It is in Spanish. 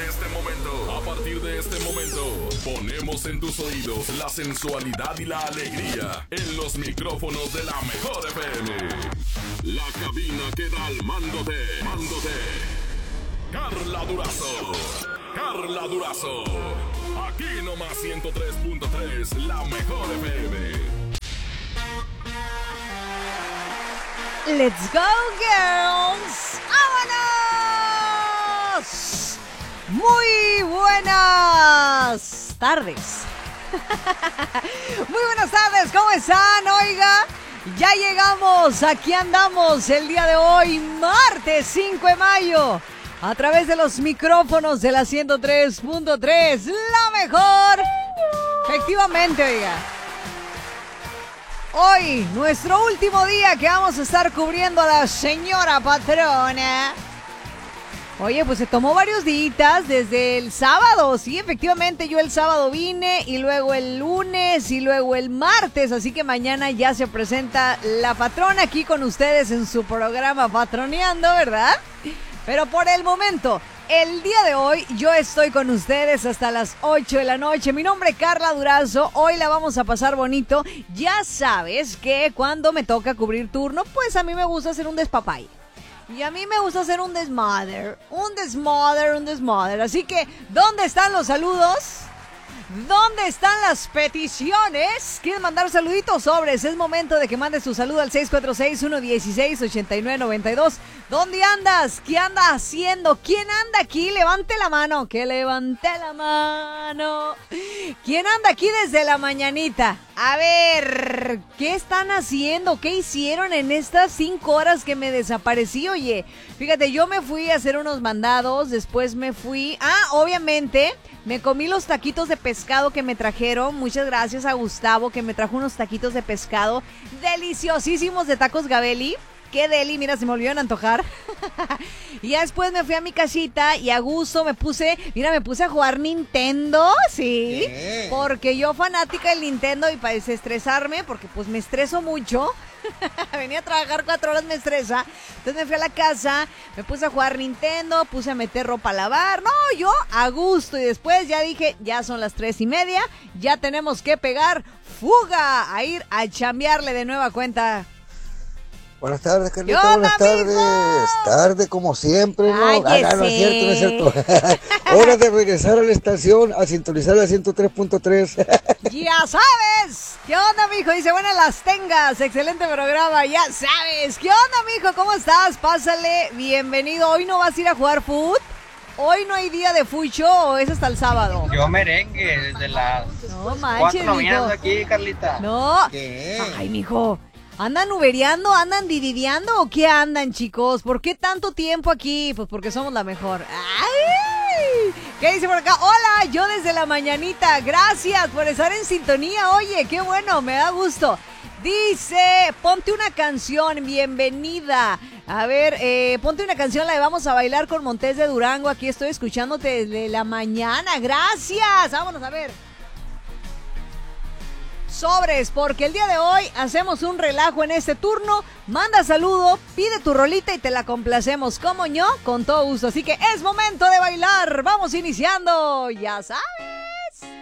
de este momento, ponemos en tus oídos la sensualidad y la alegría en los micrófonos de la Mejor FM. La cabina queda al mando de Carla Durazo. Carla Durazo. Aquí nomás 103.3, la Mejor FM. Let's go, girls. ¡Vámonos! Muy buenas tardes. Muy buenas tardes, ¿cómo están? Oiga, ya llegamos, aquí andamos el día de hoy, martes 5 de mayo, a través de los micrófonos de la 103.3, la Mejor. Efectivamente, oiga. Hoy, nuestro último día que vamos a estar cubriendo a la señora patrona. Oye, pues se tomó varios días desde el sábado. Sí, efectivamente, yo el sábado vine y luego el lunes y luego el martes. Así que mañana ya se presenta la patrona aquí con ustedes en su programa Patroneando, ¿verdad? Pero por el momento, el día de hoy yo estoy con ustedes hasta las 8 de la noche. Mi nombre es Carla Durazo. Hoy la vamos a pasar bonito. Ya sabes que cuando me toca cubrir turno, pues a mí me gusta hacer un despapay. Y a mí me gusta hacer un desmadre. Así que, ¿dónde están los saludos? ¿Dónde están las peticiones? ¿Quieren mandar saluditos? Sobres. Es momento de que mandes tu saludo al 646-116-8992. ¿Dónde andas? ¿Qué andas haciendo? ¿Quién anda aquí? Levante la mano. Que levante la mano. ¿Quién anda aquí desde la mañanita? A ver, ¿qué están haciendo? ¿Qué hicieron en estas 5 horas que me desaparecí? Oye, fíjate, yo me fui a hacer unos mandados, después me fui... obviamente, me comí los taquitos de pescado que me trajeron. Muchas gracias a Gustavo que me trajo unos taquitos de pescado deliciosísimos de Tacos Gabelli. Qué deli, mira, se me olvidaron antojar. Y ya después me fui a mi casita y a gusto me puse a jugar Nintendo, sí. Porque yo fanática del Nintendo y para desestresarme, porque pues me estreso mucho. Venía a trabajar 4 horas, me estresa. Entonces me fui a la casa, me puse a jugar Nintendo, puse a meter ropa a lavar. No, yo a gusto. Y después ya dije, ya son las 3:30, ya tenemos que pegar fuga a ir a chambearle de nueva cuenta. Buenas tardes, Carlita, buenas tardes. Tarde como siempre, ¿no? No es cierto. Hora de regresar a la estación a sintonizar la 103.3. Ya sabes. ¿Qué onda, mijo? Dice, buenas las tengas. Excelente programa, ya sabes. ¿Qué onda, mijo? ¿Cómo estás? Pásale, bienvenido. ¿Hoy no vas a ir a jugar fútbol? ¿Hoy no hay día de fucho o es hasta el sábado? Yo merengue desde las 4 de la mañana aquí, Carlita. No. ¿Qué? Ay, mijo. ¿Andan ubereando, andan didideando o qué andan, chicos? ¿Por qué tanto tiempo aquí? Pues porque somos la mejor. ¡Ay! ¿Qué dice por acá? Hola, yo desde la mañanita. Gracias por estar en sintonía. Oye, qué bueno, me da gusto. Dice, ponte una canción, bienvenida. A ver, ponte una canción, la de Vamos a Bailar con Montés de Durango. Aquí estoy escuchándote desde la mañana. Gracias. Vámonos a ver. Sobres, porque el día de hoy hacemos un relajo en este turno. Manda saludo, pide tu rolita y te la complacemos, como yo, con todo gusto. Así que es momento de bailar. Vamos iniciando, ya sabes.